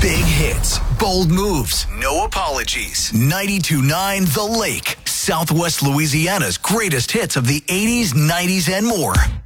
Big hits, bold moves, no apologies. 92.9 The Lake, Southwest Louisiana's greatest hits of the 80s, 90s, and more.